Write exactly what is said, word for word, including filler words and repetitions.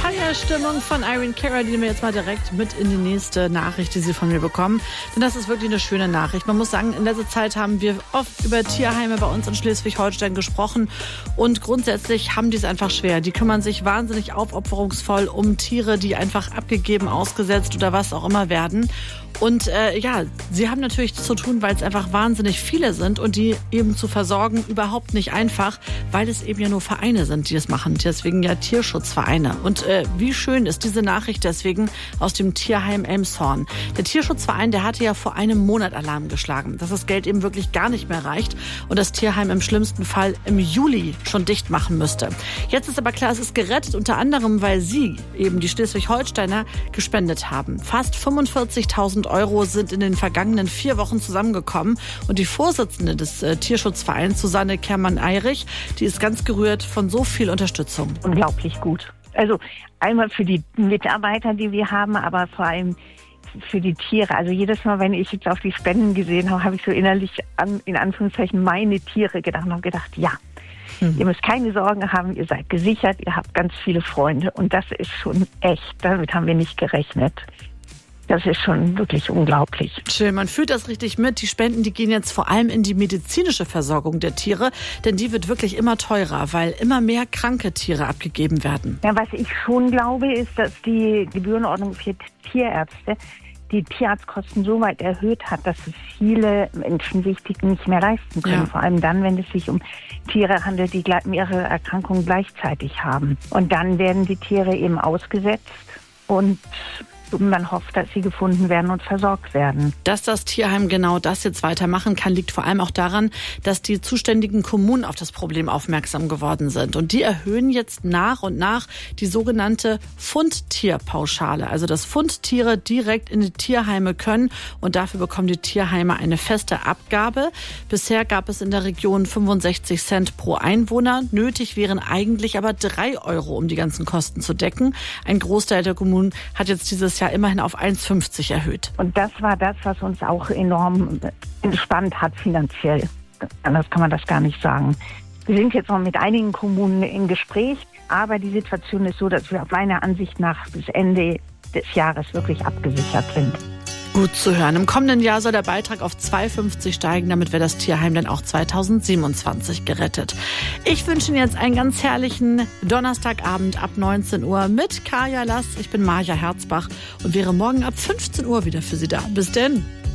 Feierstimmung von Irene Cara, die nehmen wir jetzt mal direkt mit in die nächste Nachricht, die Sie von mir bekommen. Denn das ist wirklich eine schöne Nachricht. Man muss sagen, in letzter Zeit haben wir oft über Tierheime bei uns in Schleswig-Holstein gesprochen. Und grundsätzlich haben die es einfach schwer. Die kümmern sich wahnsinnig aufopferungsvoll um Tiere, die einfach abgegeben, ausgesetzt oder was auch immer werden. Und äh, ja, sie haben natürlich zu tun, weil es einfach wahnsinnig viele sind und die eben zu versorgen überhaupt nicht einfach, weil es eben ja nur Vereine sind, die das machen. Deswegen ja Tierschutzvereine. Und äh, wie schön ist diese Nachricht deswegen aus dem Tierheim Elmshorn. Der Tierschutzverein, der hatte ja vor einem Monat Alarm geschlagen, dass das Geld eben wirklich gar nicht mehr reicht und das Tierheim im schlimmsten Fall im Juli schon dicht machen müsste. Jetzt ist aber klar, es ist gerettet, unter anderem, weil Sie, eben die Schleswig-Holsteiner, gespendet haben. Fast fünfundvierzigtausend Euro sind in den vergangenen vier Wochen zusammengekommen. Und die Vorsitzende des äh, Tierschutzvereins, Susanne Kermann-Eirich, die ist ganz gerührt von so viel Unterstützung. Unglaublich gut. Also einmal für die Mitarbeiter, die wir haben, aber vor allem für die Tiere. Also jedes Mal, wenn ich jetzt auf die Spenden gesehen habe, habe ich so innerlich an, in Anführungszeichen meine Tiere gedacht und habe gedacht, ja, hm. ihr müsst keine Sorgen haben, ihr seid gesichert, ihr habt ganz viele Freunde. Und das ist schon echt, damit haben wir nicht gerechnet. Das ist schon wirklich unglaublich. Schön, man fühlt das richtig mit. Die Spenden, die gehen jetzt vor allem in die medizinische Versorgung der Tiere, denn die wird wirklich immer teurer, weil immer mehr kranke Tiere abgegeben werden. Ja, was ich schon glaube, ist, dass die Gebührenordnung für Tierärzte die Tierarztkosten so weit erhöht hat, dass es viele Menschen sich die nicht mehr leisten können. Ja. Vor allem dann, wenn es sich um Tiere handelt, die mehrere Erkrankungen gleichzeitig haben. Und dann werden die Tiere eben ausgesetzt und man hofft, dass sie gefunden werden und versorgt werden. Dass das Tierheim genau das jetzt weitermachen kann, liegt vor allem auch daran, dass die zuständigen Kommunen auf das Problem aufmerksam geworden sind. Und die erhöhen jetzt nach und nach die sogenannte Fundtierpauschale. Also dass Fundtiere direkt in die Tierheime können und dafür bekommen die Tierheime eine feste Abgabe. Bisher gab es in der Region fünfundsechzig Cent pro Einwohner. Nötig wären eigentlich aber drei Euro, um die ganzen Kosten zu decken. Ein Großteil der Kommunen hat jetzt dieses Jahr immerhin auf eins fünfzig erhöht. Und das war das, was uns auch enorm entspannt hat finanziell. Anders kann man das gar nicht sagen. Wir sind jetzt noch mit einigen Kommunen im Gespräch, aber die Situation ist so, dass wir meiner Ansicht nach bis Ende des Jahres wirklich abgesichert sind. Gut zu hören. Im kommenden Jahr soll der Beitrag auf zwei Euro fünfzig steigen. Damit wäre das Tierheim dann auch zweitausendsiebenundzwanzig gerettet. Ich wünsche Ihnen jetzt einen ganz herrlichen Donnerstagabend ab neunzehn Uhr mit Kaya Lass. Ich bin Maja Herzbach und wäre morgen ab fünfzehn Uhr wieder für Sie da. Bis denn.